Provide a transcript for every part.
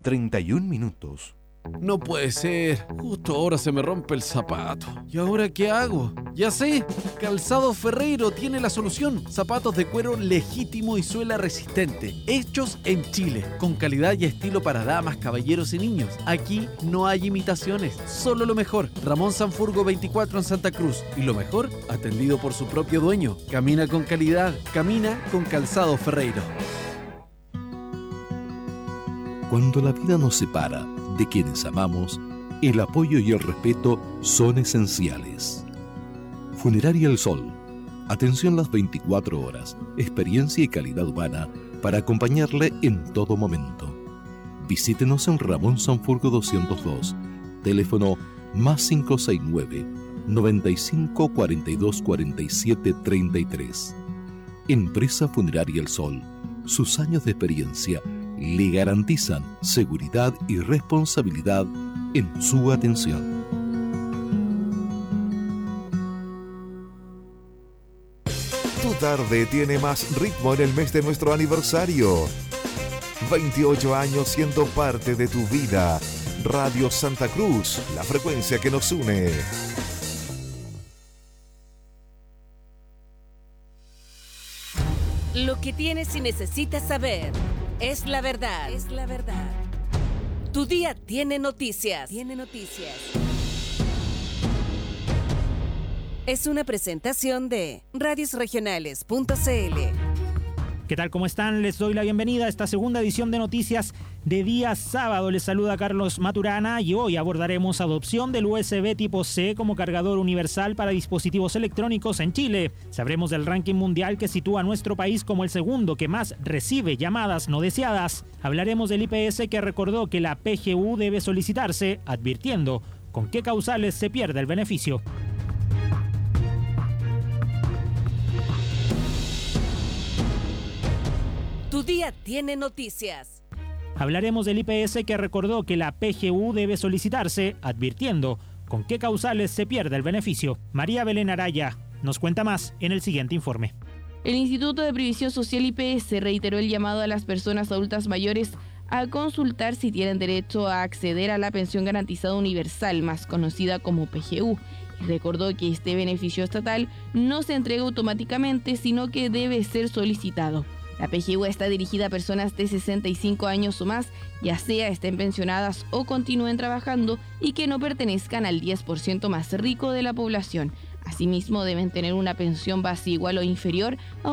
8:31. No puede ser, justo ahora se me rompe el zapato. ¿Y ahora qué hago? Ya sé, Calzado Ferreiro tiene la solución. Zapatos de cuero legítimo y suela resistente, hechos en Chile, con calidad y estilo para damas, caballeros y niños. Aquí no hay imitaciones, solo lo mejor. Ramón Sanfurgo 24 en Santa Cruz. Y lo mejor, atendido por su propio dueño. Camina con calidad, camina con Calzado Ferreiro. Cuando la vida nos separa de quienes amamos, el apoyo y el respeto son esenciales. Funeraria El Sol. Atención las 24 horas, experiencia y calidad humana para acompañarle en todo momento. Visítenos en Ramón Sanfurgo 202, teléfono +569 95 42 47 33. Empresa Funeraria El Sol. Sus años de experiencia le garantizan seguridad y responsabilidad en su atención. Tu tarde tiene más ritmo en el mes de nuestro aniversario. 28 años siendo parte de tu vida. Radio Santa Cruz, la frecuencia que nos une. Lo que tienes y necesitas saber es la verdad. Es la verdad. Tu día tiene noticias. Tiene noticias. Es una presentación de radiosregionales.cl. ¿Qué tal? ¿Cómo están? Les doy la bienvenida a esta segunda edición de Noticias de día sábado. Les saluda Carlos Maturana y hoy abordaremos adopción del USB tipo C como cargador universal para dispositivos electrónicos en Chile. Sabremos del ranking mundial que sitúa a nuestro país como el segundo que más recibe llamadas no deseadas. Hablaremos del IPS que recordó que la PGU debe solicitarse, advirtiendo con qué causales se pierde el beneficio. Tu día tiene noticias. Hablaremos del IPS que recordó que la PGU debe solicitarse, advirtiendo con qué causales se pierde el beneficio. María Belén Araya nos cuenta más en el siguiente informe. El Instituto de Previsión Social IPS reiteró el llamado a las personas adultas mayores a consultar si tienen derecho a acceder a la pensión garantizada universal, más conocida como PGU, y recordó que este beneficio estatal no se entrega automáticamente, sino que debe ser solicitado. La PGU está dirigida a personas de 65 años o más, ya sea estén pensionadas o continúen trabajando y que no pertenezcan al 10% más rico de la población. Asimismo, deben tener una pensión base igual o inferior a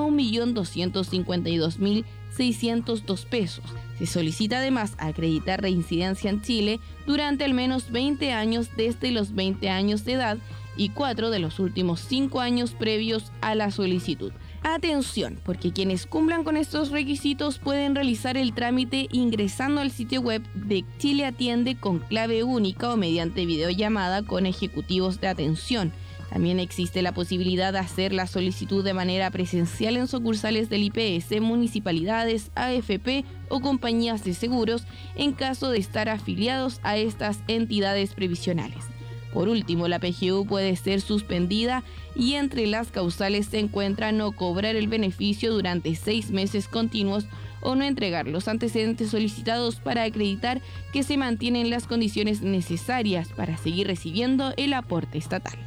1.252.602 pesos. Se solicita además acreditar reincidencia en Chile durante al menos 20 años desde los 20 años de edad y 4 de los últimos 5 años previos a la solicitud. Atención, porque quienes cumplan con estos requisitos pueden realizar el trámite ingresando al sitio web de Chile Atiende con clave única o mediante videollamada con ejecutivos de atención. También existe la posibilidad de hacer la solicitud de manera presencial en sucursales del IPS, municipalidades, AFP o compañías de seguros en caso de estar afiliados a estas entidades previsionales. Por último, la PGU puede ser suspendida y entre las causales se encuentra no cobrar el beneficio durante 6 meses continuos o no entregar los antecedentes solicitados para acreditar que se mantienen las condiciones necesarias para seguir recibiendo el aporte estatal.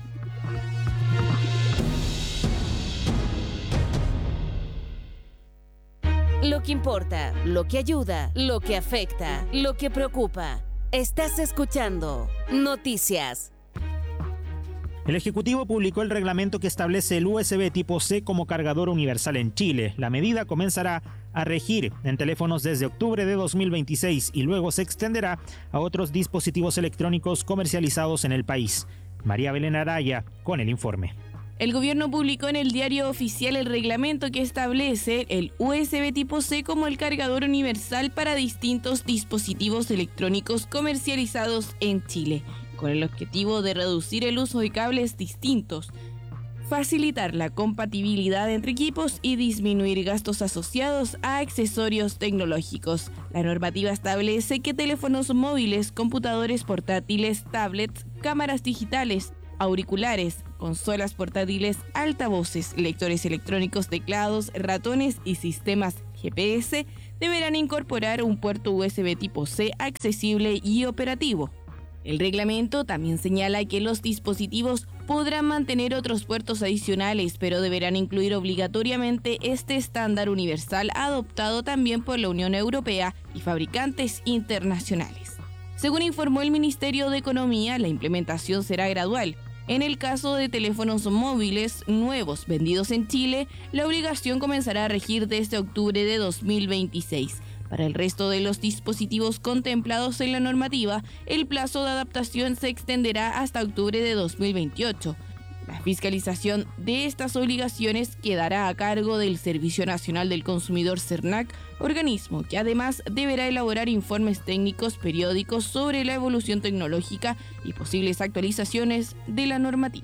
Lo que importa, lo que ayuda, lo que afecta, lo que preocupa. Estás escuchando Noticias. El Ejecutivo publicó el reglamento que establece el USB tipo C como cargador universal en Chile. La medida comenzará a regir en teléfonos desde octubre de 2026 y luego se extenderá a otros dispositivos electrónicos comercializados en el país. María Belén Araya con el informe. El gobierno publicó en el Diario Oficial el reglamento que establece el USB tipo C como el cargador universal para distintos dispositivos electrónicos comercializados en Chile, con el objetivo de reducir el uso de cables distintos, facilitar la compatibilidad entre equipos y disminuir gastos asociados a accesorios tecnológicos. La normativa establece que teléfonos móviles, computadores portátiles, tablets, cámaras digitales, auriculares, consolas portátiles, altavoces, lectores electrónicos, teclados, ratones y sistemas GPS deberán incorporar un puerto USB tipo C accesible y operativo. El reglamento también señala que los dispositivos podrán mantener otros puertos adicionales, pero deberán incluir obligatoriamente este estándar universal adoptado también por la Unión Europea y fabricantes internacionales. Según informó el Ministerio de Economía, la implementación será gradual. En el caso de teléfonos móviles nuevos vendidos en Chile, la obligación comenzará a regir desde octubre de 2026. Para el resto de los dispositivos contemplados en la normativa, el plazo de adaptación se extenderá hasta octubre de 2028. La fiscalización de estas obligaciones quedará a cargo del Servicio Nacional del Consumidor SERNAC, organismo que además deberá elaborar informes técnicos periódicos sobre la evolución tecnológica y posibles actualizaciones de la normativa.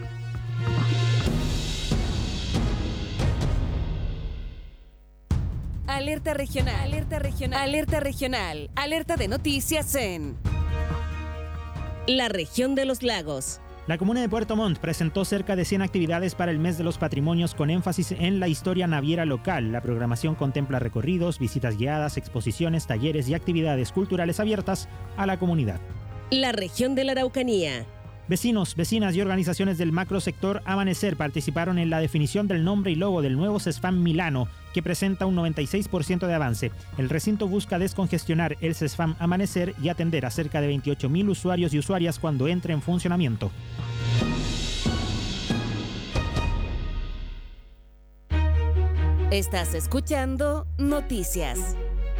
Alerta regional, alerta regional, alerta regional, alerta de noticias en la región de los lagos. La comuna de Puerto Montt presentó cerca de 100 actividades para el mes de los patrimonios con énfasis en la historia naviera local. La programación contempla recorridos, visitas guiadas, exposiciones, talleres y actividades culturales abiertas a la comunidad. La región de la Araucanía. Vecinos, vecinas y organizaciones del macrosector Amanecer participaron en la definición del nombre y logo del nuevo CESFAM Milano, que presenta un 96% de avance. El recinto busca descongestionar el CESFAM Amanecer y atender a cerca de 28.000 usuarios y usuarias cuando entre en funcionamiento. Estás escuchando Noticias.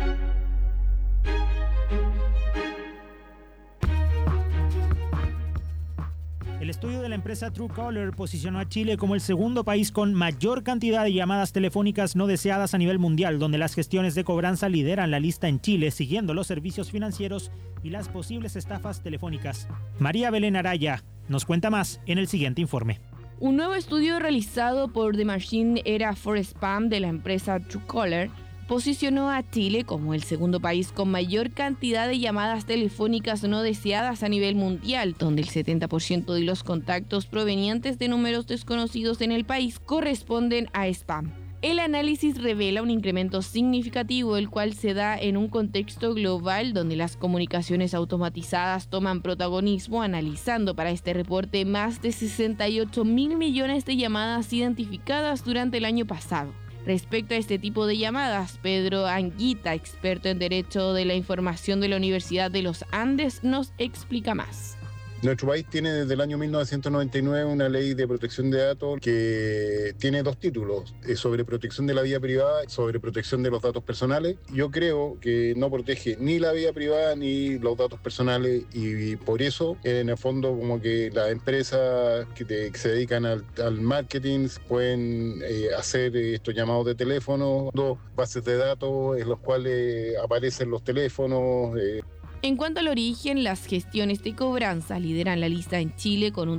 El estudio de la empresa Truecaller posicionó a Chile como el segundo país con mayor cantidad de llamadas telefónicas no deseadas a nivel mundial, donde las gestiones de cobranza lideran la lista en Chile, siguiendo los servicios financieros y las posibles estafas telefónicas. María Belén Araya nos cuenta más en el siguiente informe. Un nuevo estudio realizado por The Machine Era for Spam de la empresa Truecaller posicionó a Chile como el segundo país con mayor cantidad de llamadas telefónicas no deseadas a nivel mundial, donde el 70% de los contactos provenientes de números desconocidos en el país corresponden a spam. El análisis revela un incremento significativo, el cual se da en un contexto global donde las comunicaciones automatizadas toman protagonismo, analizando para este reporte más de 68.000 millones de llamadas identificadas durante el año pasado. Respecto a este tipo de llamadas, Pedro Anguita, experto en Derecho de la Información de la Universidad de los Andes, nos explica más. Nuestro país tiene desde el año 1999 una ley de protección de datos que tiene dos títulos, sobre protección de la vida privada, sobre protección de los datos personales. Yo creo que no protege ni la vida privada ni los datos personales y por eso, en el fondo, como que las empresas que se dedican al marketing pueden hacer estos llamados de teléfono, dos bases de datos en los cuales aparecen los teléfonos. En cuanto al origen, las gestiones de cobranza lideran la lista en Chile con un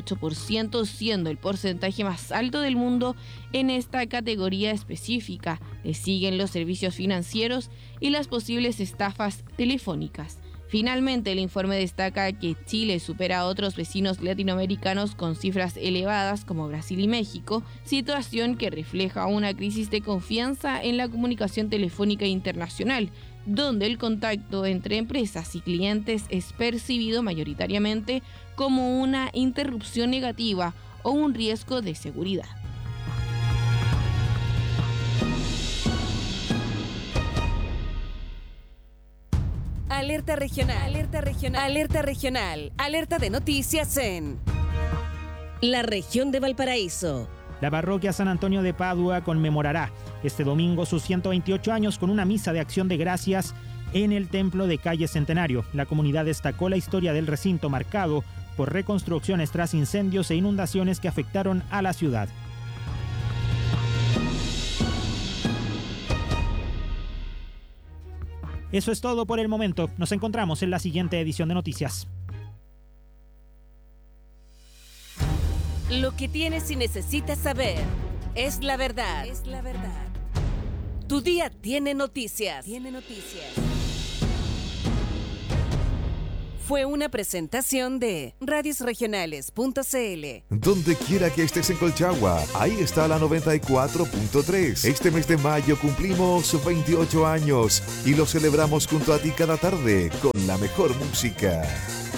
38%, siendo el porcentaje más alto del mundo en esta categoría específica. Le siguen los servicios financieros y las posibles estafas telefónicas. Finalmente, el informe destaca que Chile supera a otros vecinos latinoamericanos con cifras elevadas como Brasil y México, situación que refleja una crisis de confianza en la comunicación telefónica internacional, donde el contacto entre empresas y clientes es percibido mayoritariamente como una interrupción negativa o un riesgo de seguridad. Alerta regional, alerta regional, alerta regional, alerta de noticias en la región de Valparaíso. La parroquia San Antonio de Padua conmemorará este domingo sus 128 años con una misa de acción de gracias en el templo de calle Centenario. La comunidad destacó la historia del recinto marcado por reconstrucciones tras incendios e inundaciones que afectaron a la ciudad. Eso es todo por el momento. Nos encontramos en la siguiente edición de Noticias. Lo que tienes y necesitas saber es la verdad. Es la verdad. Tu día tiene noticias. Tiene noticias. fue una presentación de radiosregionales.cl. Donde quiera que estés en Colchagua, ahí está la 94.3. Este mes de mayo cumplimos 28 años y lo celebramos junto a ti cada tarde con la mejor música.